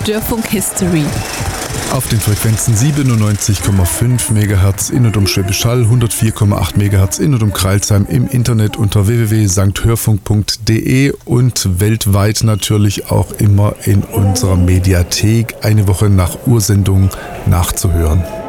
Dörfunk History. Auf den Frequenzen 97,5 MHz in und um Schwäbisch Hall, 104,8 MHz in und um Crailsheim, im Internet unter www.sankhörfunk.de und weltweit natürlich auch immer in unserer Mediathek eine Woche nach Ursendung nachzuhören.